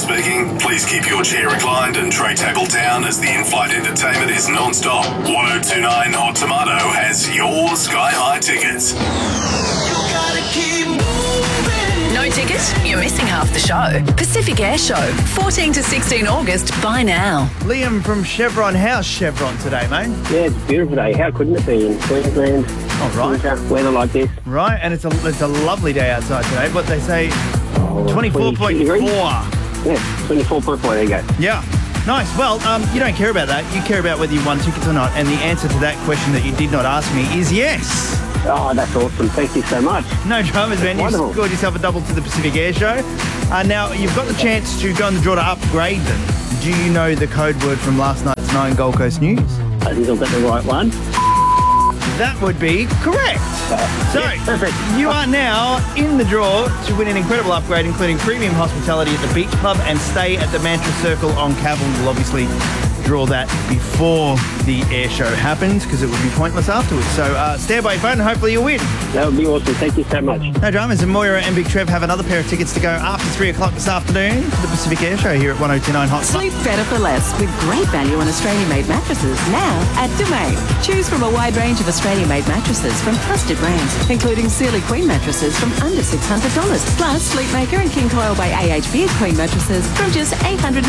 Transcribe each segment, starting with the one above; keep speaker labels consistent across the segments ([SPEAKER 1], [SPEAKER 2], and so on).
[SPEAKER 1] speaking. Please keep your chair reclined and tray table down as the in-flight entertainment is non-stop. 1029 Hot Tomato has your Sky High tickets.
[SPEAKER 2] No ticket? You're missing half the show. Pacific Air Show, 14 to 16 August. Buy now.
[SPEAKER 3] Liam from Chevron. How's Chevron today, mate?
[SPEAKER 4] Yeah, it's a beautiful day. How couldn't it be in Queensland?
[SPEAKER 3] All right.
[SPEAKER 4] Weather like this.
[SPEAKER 3] Right, and it's a lovely day outside today. But they say 24.4.
[SPEAKER 4] Yeah, 24.4. There you go.
[SPEAKER 3] Yeah. Nice. Well, you don't care about that. You care about whether you won tickets or not. And the answer to that question that you did not ask me is yes.
[SPEAKER 4] Oh, that's awesome. Thank you so much.
[SPEAKER 3] No dramas, man. You scored yourself a double to the Pacific Air Show. Now, you've got the chance to go on the draw to upgrade them. Do you know the code word from last night's 9 Gold Coast News?
[SPEAKER 4] I think I've got the right one.
[SPEAKER 3] That would be correct. So,
[SPEAKER 4] yeah, perfect.
[SPEAKER 3] You are now in the draw to win an incredible upgrade, including premium hospitality at the Beach Club and stay at the Mantra Circle on Cavill. We'll obviously draw that before the air show happens because it would be pointless afterwards. So stand by your phone and hopefully you'll win.
[SPEAKER 4] That would be awesome. Thank you so much.
[SPEAKER 3] No dramas. And Moira and Big Trev have another pair of tickets to go after 3 o'clock this afternoon to the Pacific Air Show here at 1029 Hot.
[SPEAKER 5] Sleep better for less with great value on Australian-made mattresses now at Domain. Choose from a wide range of Australian-made mattresses from trusted brands, including Sealy Queen mattresses from under $600. Plus Sleepmaker and King Coil by AHB Queen mattresses from just $899.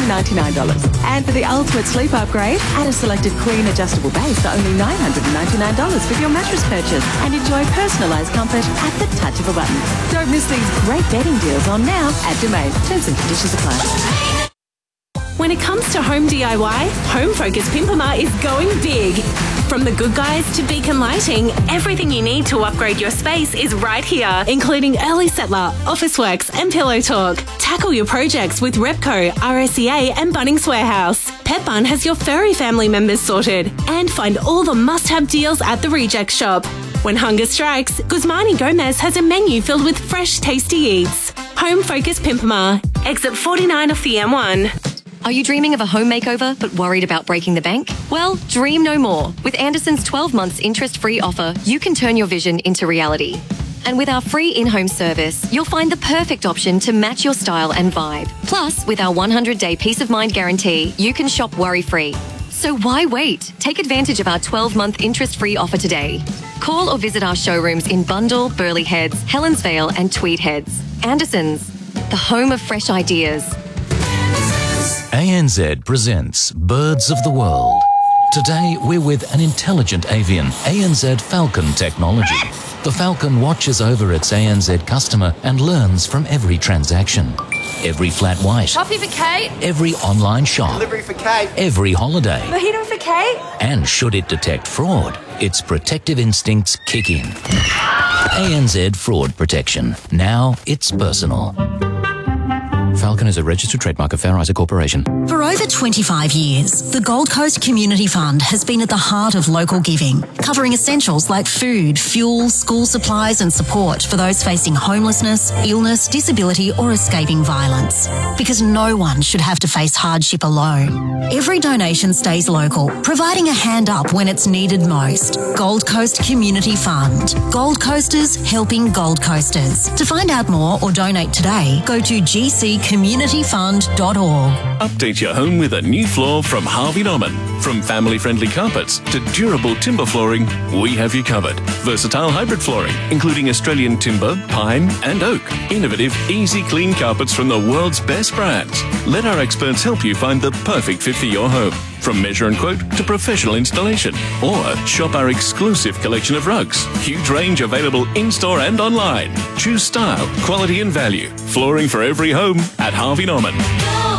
[SPEAKER 5] And for the ultimate sleep upgrade, add a selected Queen adjustable base for only $999 with your mattress purchase and enjoy personalised comfort at the touch of a button. Don't miss these great bedding deals on now at Domain. Terms and conditions apply.
[SPEAKER 6] When it comes to home DIY, Home Focus Pimpama is going big. From the Good Guys to Beacon Lighting, everything you need to upgrade your space is right here, including Early Settler, Officeworks and Pillow Talk. Tackle your projects with Repco, RSEA and Bunnings Warehouse. Petbun has your furry family members sorted. And find all the must-have deals at the Reject Shop. When hunger strikes, Guzmani Gomez has a menu filled with fresh, tasty eats. Home Focus Pimpama, exit 49 off the M1.
[SPEAKER 7] Are you dreaming of a home makeover but worried about breaking the bank? Well, dream no more. With Anderson's 12 months interest-free offer, you can turn your vision into reality. And with our free in-home service, you'll find the perfect option to match your style and vibe. Plus, with our 100-day peace of mind guarantee, you can shop worry-free. So why wait? Take advantage of our 12-month interest-free offer today. Call or visit our showrooms in Bundall, Burleigh Heads, Helensvale and Tweed Heads. Anderson's, the home of fresh ideas.
[SPEAKER 8] ANZ presents Birds of the World. Today, we're with an intelligent avian, ANZ Falcon technology. The Falcon watches over its ANZ customer and learns from every transaction. Every flat white.
[SPEAKER 9] Coffee for Kate.
[SPEAKER 8] Every online shop.
[SPEAKER 3] Delivery for Kate.
[SPEAKER 8] Every holiday.
[SPEAKER 9] Mojito for Kate.
[SPEAKER 8] And should it detect fraud, its protective instincts kick in. ANZ Fraud Protection. Now it's personal. Falcon is a registered trademark of Fair Isaac Corporation.
[SPEAKER 10] For over 25 years, the Gold Coast Community Fund has been at the heart of local giving, covering essentials like food, fuel, school supplies and support for those facing homelessness, illness, disability or escaping violence. Because no one should have to face hardship alone. Every donation stays local, providing a hand up when it's needed most. Gold Coast Community Fund. Gold Coasters helping Gold Coasters. To find out more or donate today, go to gccommunityfund.org.
[SPEAKER 11] Update your home with a new floor from Harvey Norman. From family-friendly carpets to durable timber flooring, we have you covered. Versatile hybrid flooring, including Australian timber, pine and oak. Innovative, easy clean carpets from the world's best brands. Let our experts help you find the perfect fit for your home. From measure and quote to professional installation. Or shop our exclusive collection of rugs. Huge range available in-store and online. Choose style, quality and value. Flooring for every home at Harvey Norman.